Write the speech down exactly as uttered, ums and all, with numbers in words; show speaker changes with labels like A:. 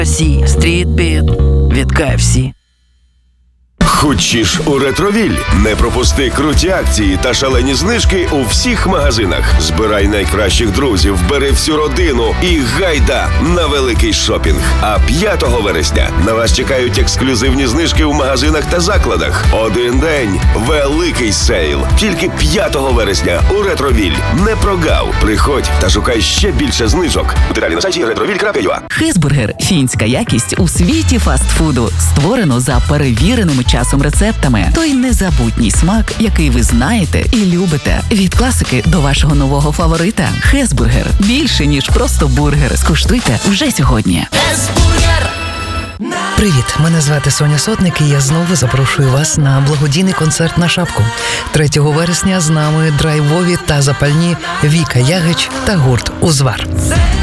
A: Сі, стрітбіт від Ка Еф Сі.
B: Хочеш у Ретровіль? Не пропусти круті акції та шалені знижки у всіх магазинах. Збирай найкращих друзів, бери всю родину і гайда на великий шопінг. А п'ятого вересня на вас чекають ексклюзивні знижки в магазинах та закладах. Один день – великий сейл. Тільки п'ятого вересня у Ретровіль. Не прогав. Приходь та шукай ще більше знижок. Деталі на сайті ретровіль крапка ю а.
C: Хезбургер – фінська якість у світі фастфуду. Створено за перевіреними часом рецептами. Той незабутній смак, який ви знаєте і любите. Від класики до вашого нового фаворита. Хезбургер – більше, ніж просто бургер. Скуштуйте вже сьогодні.
D: Привіт, мене звати Соня Сотник і я знову запрошую вас на благодійний концерт на шапку. третього вересня з нами драйвові та запальні Віка Ягич та гурт «Узвар».